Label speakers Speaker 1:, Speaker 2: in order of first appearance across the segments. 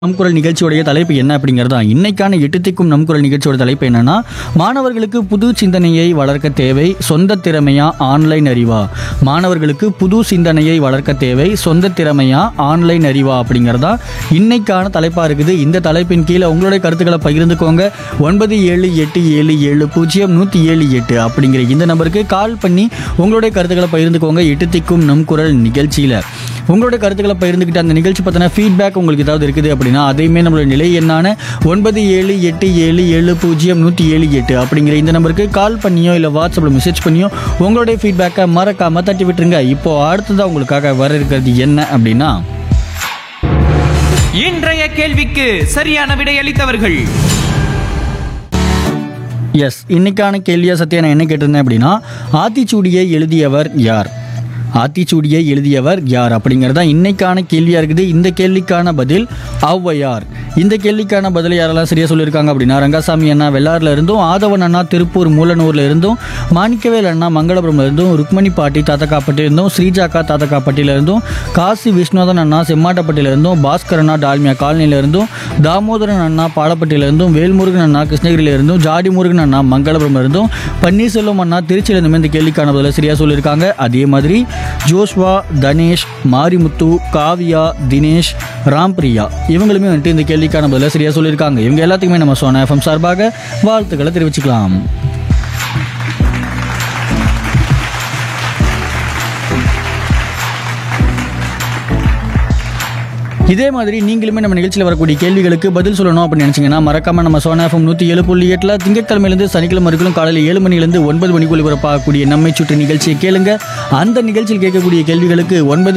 Speaker 1: நம் குரல் நிகழ்ச்சியோடைய தலைப்பு என்ன அப்படிங்கிறது தான். இன்னைக்கான எட்டுத்திக்கும் நம் குரல் நிகழ்ச்சியோட தலைப்பு என்னன்னா, மாணவர்களுக்கு புது சிந்தனையை வளர்க்க தேவை சொந்த திறமையா ஆன்லைன் அறிவா. மாணவர்களுக்கு புது சிந்தனையை வளர்க்க தேவை சொந்த திறமையா ஆன்லைன் அறிவா அப்படிங்கிறதா இன்னைக்கான தலைப்பா இருக்குது. இந்த தலைப்பின் கீழே உங்களுடைய கருத்துக்களை பகிர்ந்துக்கோங்க. 9787700178 அப்படிங்கிற இந்த நம்பருக்கு கால் பண்ணி உங்களுடைய கருத்துக்களை பகிர்ந்துக்கோங்க. எட்டுத்திக்கும் நம் குரல் நிகழ்ச்சியில உங்களுடைய கருத்துக்களை பகிர்ந்துக்கிட்டு அந்த நிகழ்ச்சி பற்றின ஃபீட்பேக் உங்களுக்கு ஏதாவது இருக்குது அப்படின்னா அதையுமே நம்மளோட நிலை எண்ணான 9787700178 அப்படிங்கிற இந்த நம்பருக்கு கால் பண்ணியோ இல்லை வாட்ஸ்அப்பில் மெசேஜ் பண்ணியோ உங்களுடைய ஃபீட்பேக்கை மறக்காமல் தட்டி விட்டுருங்க. இப்போ அடுத்ததாக உங்களுக்காக வர இருக்கிறது என்ன அப்படின்னா,
Speaker 2: இன்றைய கேள்விக்கு சரியான விடையளித்தவர்கள்
Speaker 1: இன்னைக்கான கேள்வியா சத்யா நான் என்ன கேட்டிருந்தேன் அப்படின்னா, ஆத்திச்சூடியை எழுதியவர் யார்? ஆத்திச்சூடியை எழுதியவர் யார் அப்படிங்கிறதா இன்னைக்கான கேள்வியாக இருக்குது. இந்த கேள்விக்கான பதில் ஔவையார். இந்த கேள்விக்கான பதில் யாரெல்லாம் சரியாக சொல்லியிருக்காங்க அப்படின்னா, ரங்கசாமி அண்ணா வெள்ளாரில் இருந்தும், ஆதவன் அண்ணா திருப்பூர் மூலனூரில் இருந்தும், மாணிக்கவேல் அண்ணா மங்களபுரம்ல இருந்தும், ருக்மணி பாட்டி தாத்தக்காப்பட்டியில் இருந்தும், ஸ்ரீஜாக்கா தாத்தக்காப்பட்டியில் இருந்தும், காசி விஸ்வநாதன் அண்ணா செம்மாட்டப்பட்டியில் இருந்தும், பாஸ்கர் அண்ணா டால்மியா காலனியில் இருந்தும், தாமோதரன் அண்ணா பாலப்பட்டியில் இருந்தும், வேல்முருகன் அண்ணா கிருஷ்ணகிரியில் இருந்தும், ஜாடி முருகன் அண்ணா மங்களபுரம்ல இருந்தும், பன்னீர்செல்வம் அண்ணா திருச்சியிலிருந்தும் இந்த கேள்விக்கான பதில் சரியாக சொல்லியிருக்காங்க. அதே மாதிரி ஜோஸ்வா, தனேஷ், மாரிமுத்து, காவியா, தினேஷ், ராம்பிரியா இவங்களுமே வந்துட்டு இந்த கேள்விக்கான பதில சரியா சொல்லியிருக்காங்க. இவங்க எல்லாத்துக்குமே நம்ம சோனா எஃப்எம் சார்பாக வாழ்த்துக்களை தெரிவிச்சுக்கலாம். இதே மாதிரி நீங்களுமே நம்ம நிகழ்ச்சியில் வரக்கூடிய கேள்விகளுக்கு பதில் சொல்லணும் அப்படின்னு நினைச்சீங்கன்னா மறக்காம நம்ம சோனா எஃப்எம் 107.8 திங்கட்கிழமையிலிருந்து சனிக்கிழமை வரைக்கும் காலையில் 7 மணிலேருந்து 9 மணிக்குள் ஒளிபரப்பாகக்கூடிய நம்மை சுற்றி நிகழ்ச்சியை கேளுங்க. அந்த நிகழ்ச்சியில் கேட்கக்கூடிய கேள்விகளுக்கு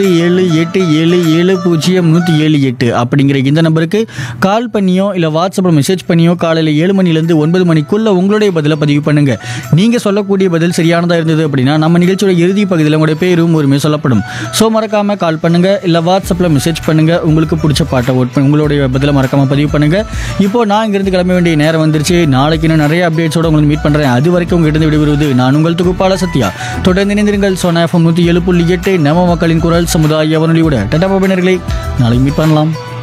Speaker 1: 9787700178 அப்படிங்கிற இந்த நம்பருக்கு கால் பண்ணியோ இல்லை வாட்ஸ்அப்பில் மெசேஜ் பண்ணியோ காலையில் 7 மணிலேருந்து 9 மணிக்குள்ள உங்களுடைய பதிலை பதிவு பண்ணுங்க. நீங்க சொல்லக்கூடிய பதில் சரியானதா இருந்தது அப்படின்னா நம்ம நிகழ்ச்சியோட இறுதி பகுதியில் உங்களுடைய பேரும் ஒருமே சொல்லப்படும். ஸோ மறக்காம கால் பண்ணுங்க, இல்லை வாட்ஸ்அப்பில் மெசேஜ் பண்ணுங்க. உங்களுக்கு பிடிச்ச பாட்டை உங்களுடைய பதில மறக்காம பதிவு பண்ணுங்க. இப்போ நான் இங்கிருந்து கிளம்ப வேண்டிய நேரம் வந்துருச்சு. நாளைக்கு இன்னும் நிறைய அப்டேட்ஸோட உங்களுக்கு மீட் பண்றேன். அது வரைக்கும் உங்ககிட்ட விடைபெறுவது நான் உங்கள் தொகுப்பாளர் சத்யா. தொடர்ந்து இணைந்திருங்கள் சோனா எஃப்எம் 107.8 நம்ம மக்களின் குரல் சமுதாய வானொலியோட. டாடா பாபா நேயர்களே, நாளைக்கு மீட் பண்ணலாம்.